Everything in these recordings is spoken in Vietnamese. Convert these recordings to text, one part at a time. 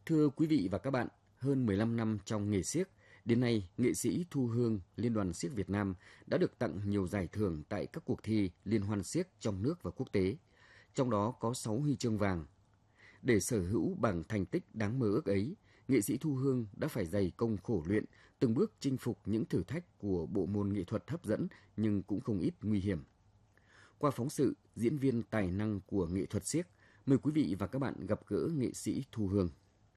Thưa quý vị và các bạn, hơn 15 năm trong nghề xiếc, đến nay nghệ sĩ Thu Hương, Liên đoàn Xiếc Việt Nam đã được tặng nhiều giải thưởng tại các cuộc thi liên hoan xiếc trong nước và quốc tế, trong đó có 6 huy chương vàng. Để sở hữu bằng thành tích đáng mơ ước ấy, nghệ sĩ Thu Hương đã phải dày công khổ luyện, từng bước chinh phục những thử thách của bộ môn nghệ thuật hấp dẫn nhưng cũng không ít nguy hiểm. Qua phóng sự Diễn viên tài năng của nghệ thuật xiếc, mời quý vị và các bạn gặp gỡ nghệ sĩ Thu Hương.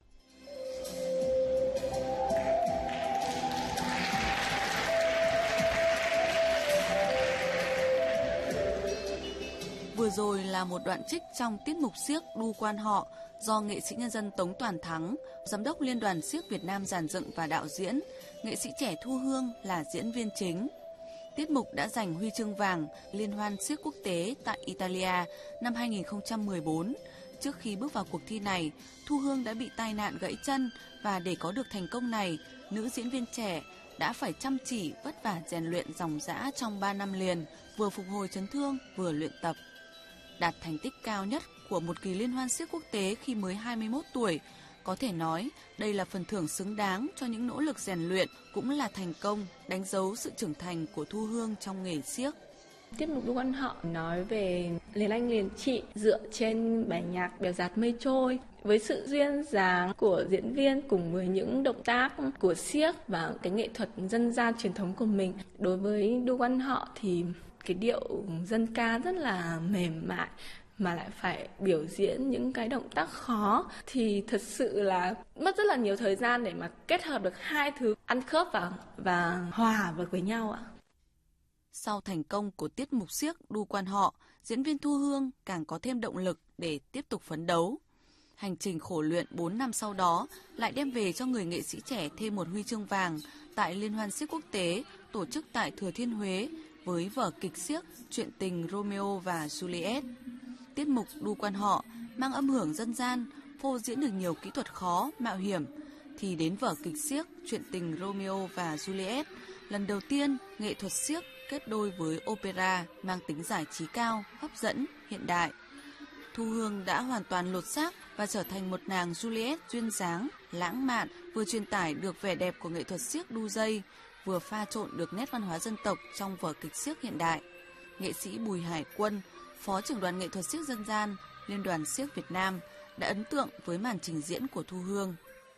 Vừa rồi là một đoạn trích trong tiết mục xiếc Đu Quan Họ do nghệ sĩ nhân dân Tống Toàn Thắng, giám đốc Liên đoàn Xiếc Việt Nam dàn dựng và đạo diễn, nghệ sĩ trẻ Thu Hương là diễn viên chính. Tiết mục đã giành huy chương vàng Liên hoan xiếc quốc tế tại Italia năm 2014. Trước khi bước vào cuộc thi này, Thu Hương đã bị tai nạn gãy chân và để có được thành công này, nữ diễn viên trẻ đã phải chăm chỉ vất vả rèn luyện ròng rã trong 3 năm liền, vừa phục hồi chấn thương vừa luyện tập. Đạt thành tích cao nhất của một kỳ liên hoan xiếc quốc tế khi mới 21 tuổi. Có thể nói, đây là phần thưởng xứng đáng cho những nỗ lực rèn luyện, cũng là thành công, đánh dấu sự trưởng thành của Thu Hương trong nghề xiếc. Tiết mục Đu Quan Họ nói về liền anh liền chị dựa trên bài nhạc Bèo Dạt Mây Trôi. Với sự duyên dáng của diễn viên cùng với những động tác của xiếc và cái nghệ thuật dân gian truyền thống của mình, đối với Đu Quan Họ thì cái điệu dân ca rất là mềm mại mà lại phải biểu diễn những cái động tác khó thì thật sự là mất rất là nhiều thời gian để mà kết hợp được hai thứ ăn khớp và hòa với nhau ạ. Sau thành công của tiết mục xiếc Đu Quan Họ, diễn viên Thu Hương càng có thêm động lực để tiếp tục phấn đấu. Hành trình khổ luyện 4 năm sau đó lại đem về cho người nghệ sĩ trẻ thêm một huy chương vàng tại Liên hoan xiếc quốc tế tổ chức tại Thừa Thiên Huế với vở kịch xiếc Chuyện tình Romeo và Juliet. Tiết mục Đu Quan Họ mang âm hưởng dân gian, phô diễn được nhiều kỹ thuật khó, mạo hiểm, thì đến vở kịch xiếc Chuyện tình Romeo và Juliet, lần đầu tiên nghệ thuật xiếc kết đôi với opera mang tính giải trí cao, hấp dẫn, hiện đại. Thu Hương đã hoàn toàn lột xác và trở thành một nàng Juliet duyên dáng, lãng mạn, vừa truyền tải được vẻ đẹp của nghệ thuật xiếc đu dây, vừa pha trộn được nét văn hóa dân tộc trong vở kịch xiếc hiện đại. Nghệ sĩ Bùi Hải Quân, Phó trưởng đoàn nghệ thuật xiếc dân gian, Liên đoàn Xiếc Việt Nam đã ấn tượng với màn trình diễn của Thu Hương.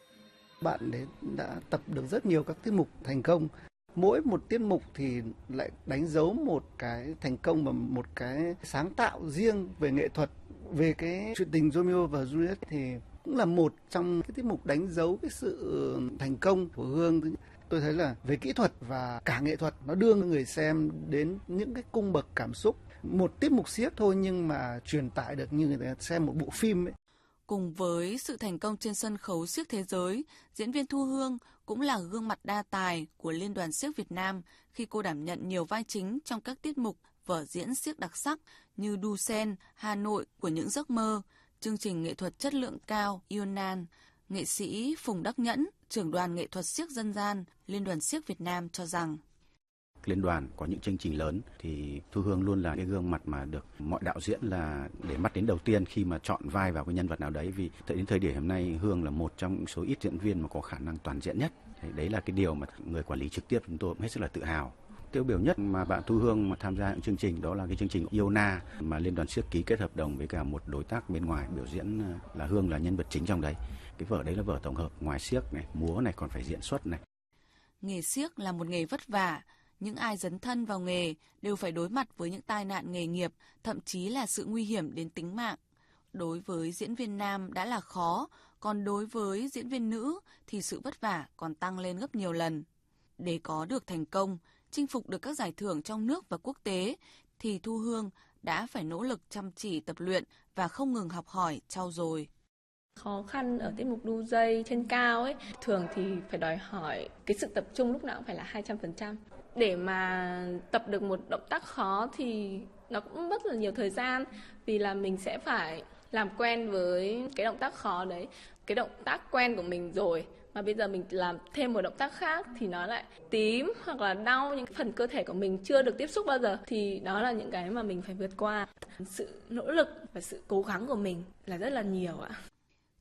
Bạn ấy đã tập được rất nhiều các tiết mục thành công. Mỗi một tiết mục thì lại đánh dấu một cái thành công và một cái sáng tạo riêng về nghệ thuật. Về cái Chuyện tình Romeo và Juliet thì cũng là một trong cái tiết mục đánh dấu cái sự thành công của Hương. Tôi thấy là về kỹ thuật và cả nghệ thuật nó đưa người xem đến những cái cung bậc cảm xúc. Một tiết mục xiếc thôi nhưng mà truyền tải được như người ta xem một bộ phim ấy. Cùng với sự thành công trên sân khấu xiếc thế giới, diễn viên Thu Hương cũng là gương mặt đa tài của Liên đoàn Xiếc Việt Nam khi cô đảm nhận nhiều vai chính trong các tiết mục vở diễn xiếc đặc sắc như Đu Sen, Hà Nội của những giấc mơ, chương trình nghệ thuật chất lượng cao Ionan. Nghệ sĩ Phùng Đắc Nhẫn, trưởng đoàn nghệ thuật xiếc dân gian Liên đoàn Xiếc Việt Nam cho rằng Liên đoàn có những chương trình lớn thì Thu Hương luôn là cái gương mặt mà được mọi đạo diễn là để mắt đến đầu tiên khi mà chọn vai vào cái nhân vật nào đấy, vì đến thời điểm hôm nay Hương là một trong số ít diễn viên mà có khả năng toàn diện nhất. Đấy là cái điều mà người quản lý trực tiếp chúng tôi cũng hết sức là tự hào. Tiêu biểu nhất mà bạn Thu Hương mà tham gia những chương trình đó là cái chương trình Iona mà Liên đoàn Xiếc ký kết hợp đồng với cả một đối tác bên ngoài biểu diễn, là Hương là nhân vật chính trong đấy. Cái vở đấy là vở tổng hợp, ngoài xiếc này, múa này còn phải diễn xuất này. Nghề xiếc là một nghề vất vả. Những ai dấn thân vào nghề đều phải đối mặt với những tai nạn nghề nghiệp, thậm chí là sự nguy hiểm đến tính mạng. Đối với diễn viên nam đã là khó, còn đối với diễn viên nữ thì sự vất vả còn tăng lên gấp nhiều lần. Để có được thành công, chinh phục được các giải thưởng trong nước và quốc tế, thì Thu Hương đã phải nỗ lực chăm chỉ tập luyện và không ngừng học hỏi, trau dồi. Khó khăn ở tiết mục đu dây trên cao ấy, thường thì phải đòi hỏi cái sự tập trung lúc nào cũng phải là 200%. Để mà tập được một động tác khó thì nó cũng rất là nhiều thời gian, vì là mình sẽ phải làm quen với cái động tác khó đấy. Cái động tác quen của mình rồi mà bây giờ mình làm thêm một động tác khác thì nó lại tím hoặc là đau những phần cơ thể của mình chưa được tiếp xúc bao giờ, thì đó là những cái mà mình phải vượt qua. Sự nỗ lực và sự cố gắng của mình là rất là nhiều ạ.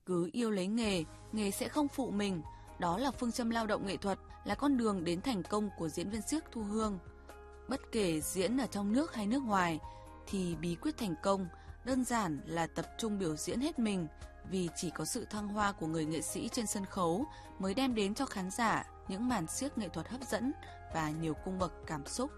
Cứ yêu lấy nghề, nghề sẽ không phụ mình. Đó là phương châm lao động nghệ thuật, là con đường đến thành công của diễn viên xiếc Thu Hương. Bất kể diễn ở trong nước hay nước ngoài, thì bí quyết thành công đơn giản là tập trung biểu diễn hết mình, vì chỉ có sự thăng hoa của người nghệ sĩ trên sân khấu mới đem đến cho khán giả những màn xiếc nghệ thuật hấp dẫn và nhiều cung bậc cảm xúc.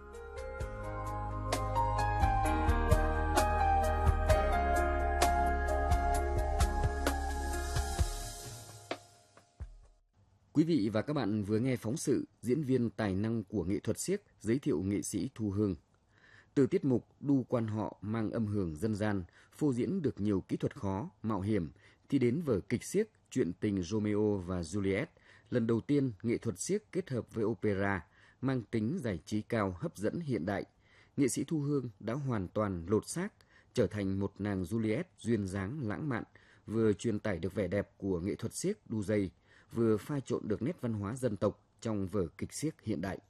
Quý vị và các bạn vừa nghe phóng sự diễn viên tài năng của nghệ thuật xiếc giới thiệu nghệ sĩ Thu Hương. Từ tiết mục đu quan họ mang âm hưởng dân gian, phô diễn được nhiều kỹ thuật khó, mạo hiểm, thì đến vở kịch xiếc Chuyện tình Romeo và Juliet, lần đầu tiên nghệ thuật xiếc kết hợp với opera, mang tính giải trí cao hấp dẫn hiện đại. Nghệ sĩ Thu Hương đã hoàn toàn lột xác, trở thành một nàng Juliet duyên dáng lãng mạn, vừa truyền tải được vẻ đẹp của nghệ thuật xiếc đu dây, vừa pha trộn được nét văn hóa dân tộc trong vở kịch xiếc hiện đại.